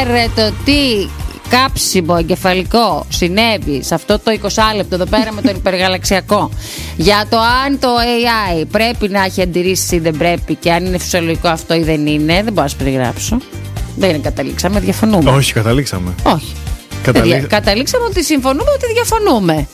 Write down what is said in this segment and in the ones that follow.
ξέρετε ότι κάψιμο εγκεφαλικό συνέβη σε αυτό το 20 λεπτό εδώ πέρα με τον υπεργαλαξιακό για το αν το AI πρέπει να έχει αντιρρήσεις ή δεν πρέπει και αν είναι φυσιολογικό αυτό ή δεν είναι, δεν μπορώ να σας περιγράψω. Δεν καταλήξαμε, διαφωνούμε. Όχι, καταλήξαμε. Όχι. Καταλήξαμε ότι συμφωνούμε ότι διαφωνούμε.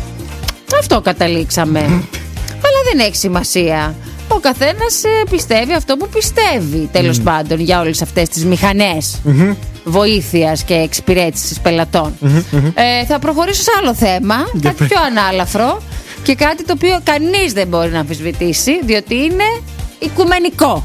Αυτό καταλήξαμε. Αλλά δεν έχει σημασία. Ο καθένας πιστεύει αυτό που πιστεύει, τέλος πάντων, για όλες αυτές τις μηχανές βοήθειας και εξυπηρέτησης πελατών. Θα προχωρήσω σε άλλο θέμα, κάτι πιο ανάλαφρο και κάτι το οποίο κανείς δεν μπορεί να αμφισβητήσει, διότι είναι οικουμενικό.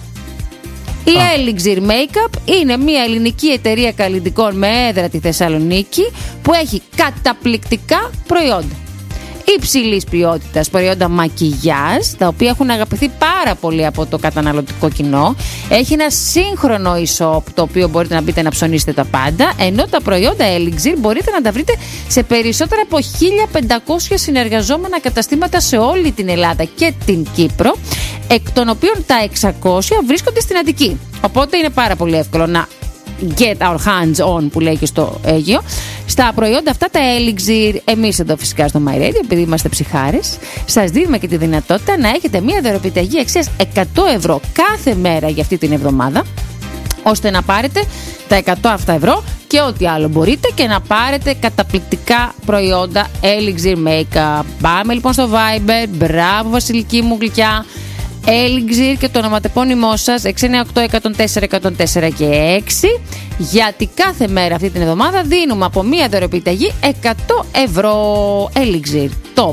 Η Elixir Makeup είναι μια ελληνική εταιρεία καλλιτικών με έδρα τη Θεσσαλονίκη που έχει καταπληκτικά προϊόντα. Υψηλής ποιότητας προϊόντα μακιγιάζ, τα οποία έχουν αγαπηθεί πάρα πολύ από το καταναλωτικό κοινό. Έχει ένα σύγχρονο e-shop, το οποίο μπορείτε να μπείτε να ψωνίσετε τα πάντα, ενώ τα προϊόντα Elixir μπορείτε να τα βρείτε σε περισσότερα από 1.500 συνεργαζόμενα καταστήματα σε όλη την Ελλάδα και την Κύπρο, εκ των οποίων τα 600 βρίσκονται στην Αττική. Οπότε είναι πάρα πολύ εύκολο να get our hands on, που λέει και στο Αίγυο, στα προϊόντα αυτά τα Elixir. Εμείς εδώ φυσικά στο My Radio, επειδή είμαστε ψυχάρες, σας δίνουμε και τη δυνατότητα να έχετε μια δωροπιταγή αξίας 100 ευρώ κάθε μέρα για αυτή την εβδομάδα, ώστε να πάρετε τα 100 αυτά ευρώ και ό,τι άλλο μπορείτε και να πάρετε καταπληκτικά προϊόντα Elixir Makeup. Πάμε λοιπόν στο Viber. Μπράβο Βασιλική μου γλυκιά. Elixir και το ονοματεπώνυμό σας 698-104-104 και 6, γιατί κάθε μέρα αυτή την εβδομάδα δίνουμε από μία δωρεπιταγή 100 ευρώ. Elixir,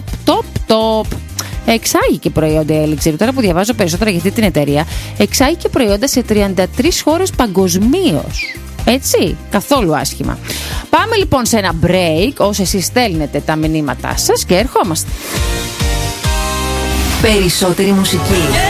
top. Εξάγει και προϊόντα Elixir. Τώρα που διαβάζω περισσότερα για αυτή την εταιρεία, εξάγει και προϊόντα σε 33 χώρες παγκοσμίως. Έτσι, καθόλου άσχημα. Πάμε λοιπόν σε ένα break, όσο εσείς στέλνετε τα μηνύματά σας, και ερχόμαστε. Περισσότερη μουσική.